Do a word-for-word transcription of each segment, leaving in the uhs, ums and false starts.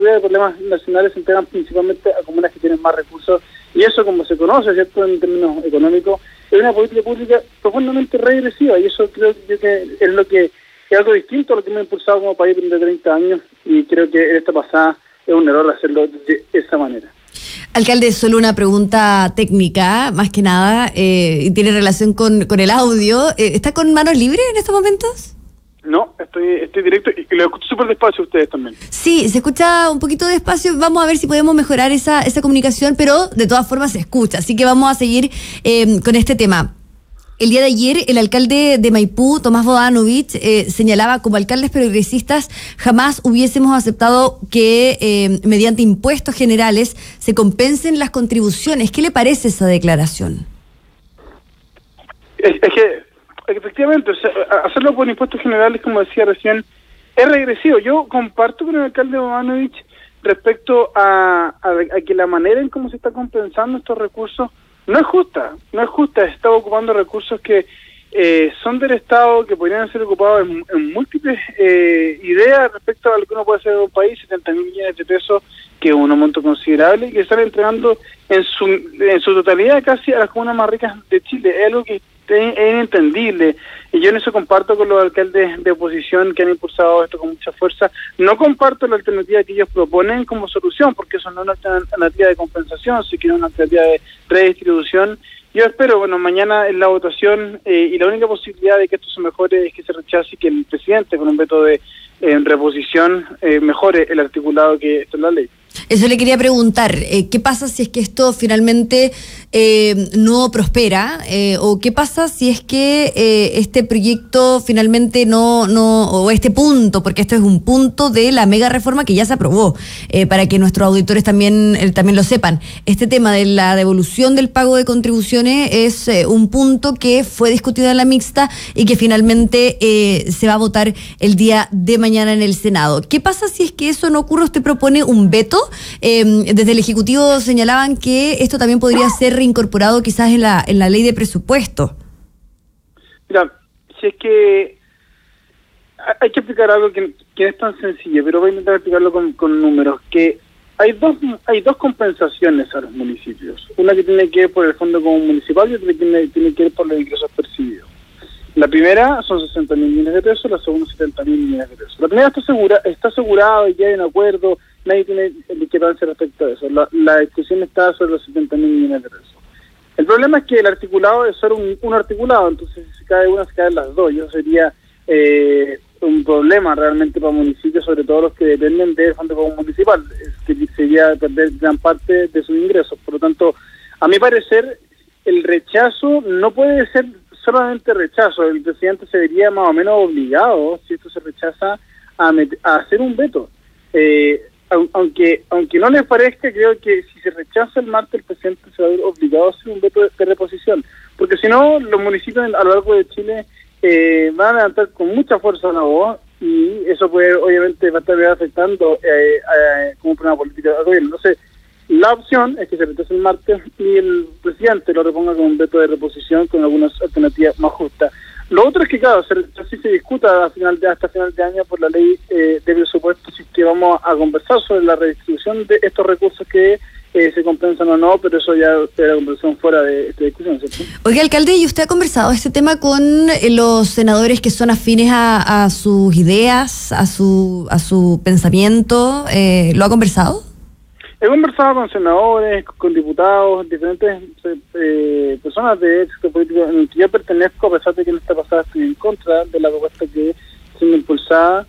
de problemas nacionales se entregan principalmente a comunas que tienen más recursos, y eso, como se conoce, ¿cierto?, en términos económicos, es una política pública profundamente regresiva, y eso creo yo que es lo que es algo distinto a lo que hemos impulsado como país durante treinta años, y creo que en esta pasada es un error hacerlo de esa manera. Alcalde, solo una pregunta técnica, más que nada, eh, y tiene relación con, con el audio. Eh, ¿Está con manos libres en estos momentos? No, estoy estoy directo y lo escucho súper despacio a ustedes también. Sí, se escucha un poquito despacio. Vamos a ver si podemos mejorar esa, esa comunicación, pero de todas formas se escucha. Así que vamos a seguir eh, con este tema. El día de ayer, el alcalde de Maipú, Tomás Bodanovich, eh, señalaba: como alcaldes progresistas jamás hubiésemos aceptado que eh, mediante impuestos generales se compensen las contribuciones. ¿Qué le parece esa declaración? Es, es que, efectivamente, o sea, hacerlo por impuestos generales, como decía recién, es regresivo. Yo comparto con el alcalde Bodanovich respecto a, a, a que la manera en cómo se está compensando estos recursos no es justa, no es justa. Se está ocupando recursos que eh, son del Estado, que podrían ser ocupados en, en múltiples eh, ideas respecto a lo que uno puede hacer en un país, setenta mil millones de pesos, que es un monto considerable, y que están entregando en su en su totalidad casi a las comunas más ricas de Chile. Es algo que es, es inentendible, y yo en eso comparto con los alcaldes de oposición que han impulsado esto con mucha fuerza. No comparto la alternativa que ellos proponen como solución, porque eso no es una alternativa de compensación, sí que es una alternativa de redistribución. Yo espero, bueno, mañana en la votación, eh, y la única posibilidad de que esto se mejore es que se rechace y que el presidente, con un veto de eh, reposición, eh, mejore el articulado que está en la ley. Eso le quería preguntar, eh, ¿qué pasa si es que esto finalmente eh, no prospera? Eh, ¿O qué pasa si es que eh, este proyecto finalmente no, no, o este punto, porque esto es un punto de la mega reforma que ya se aprobó, eh, para que nuestros auditores también, eh, también lo sepan? Este tema de la devolución del pago de contribuciones es eh, un punto que fue discutido en la mixta y que finalmente eh, se va a votar el día de mañana en el Senado. ¿Qué pasa si es que eso no ocurre? ¿Usted propone un veto? Eh, desde el Ejecutivo señalaban que esto también podría ser reincorporado quizás en la en la ley de presupuesto. Mira, si es que hay que explicar algo que, que es tan sencillo, pero voy a intentar explicarlo con, con números, que hay dos hay dos compensaciones a los municipios. Una que tiene que ver por el Fondo Común Municipal y otra que tiene, tiene que ver por los ingresos percibidos. La primera son sesenta mil millones de pesos, la segunda setenta mil millones de pesos. La primera está segura, está asegurado y ya hay un acuerdo, nadie tiene discrepancia respecto a eso. La, la discusión está sobre los setenta mil millones de pesos. El problema es que el articulado es solo un, un articulado, entonces si se cae una, se caen las dos. Y eso sería eh, un problema realmente para municipios, sobre todo los que dependen del Fondo Común Municipal, es que sería perder gran parte de sus ingresos. Por lo tanto, a mi parecer, el rechazo no puede ser solamente rechazo. El presidente se vería más o menos obligado, si esto se rechaza, a, met- a hacer un veto. Eh, aunque aunque no les parezca, creo que si se rechaza el martes, el presidente se va a ver obligado a hacer un veto de, de reposición, porque si no, los municipios a lo largo de Chile eh, van a levantar con mucha fuerza la voz, y eso puede, obviamente, va a estar afectando eh, eh, como una política de gobierno. Entonces, la opción es que se rechace el martes y el presidente lo reponga con un veto de reposición con algunas alternativas más justas. Lo otro es que, claro, si se, se discuta a final de, hasta final de año por la ley eh, de presupuesto, si es que vamos a conversar sobre la redistribución de estos recursos que eh, se compensan o no, pero eso ya es la conversación fuera de esta discusión, ¿cierto? Oiga, alcalde, ¿y usted ha conversado este tema con los senadores que son afines a, a sus ideas, a su, a su pensamiento? Eh, ¿Lo ha conversado? He conversado con senadores, con diputados, diferentes eh, personas de éxito político en el que yo pertenezco, a pesar de que en esta pasada estoy en contra de la propuesta que siendo impulsada.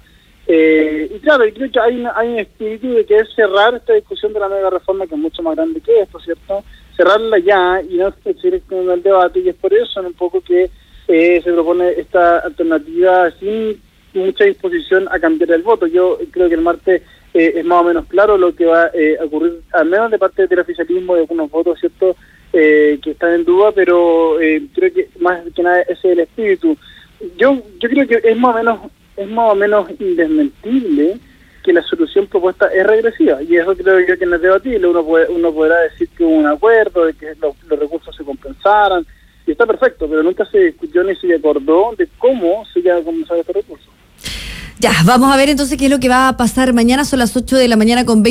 Eh, y claro, creo que hay, una, hay un espíritu de que es cerrar esta discusión de la mega reforma, que es mucho más grande que esto, ¿cierto? Cerrarla ya y no seguir con el debate, y es por eso un poco que eh, se propone esta alternativa sin mucha disposición a cambiar el voto. Yo creo que el martes Eh, es más o menos claro lo que va eh, a ocurrir, al menos de parte del oficialismo, de algunos votos, ¿cierto?, eh, que están en duda, pero eh, creo que más que nada ese es el espíritu. Yo yo creo que es más o menos es más o menos indesmentible que la solución propuesta es regresiva, y eso creo yo que no es debatible. Uno puede, uno podrá decir que hubo un acuerdo, de que los, los recursos se compensaran, y está perfecto, pero nunca se discutió ni se acordó de cómo se iba a compensar estos recursos. Ya, vamos a ver entonces qué es lo que va a pasar mañana. Son las ocho de la mañana con veinte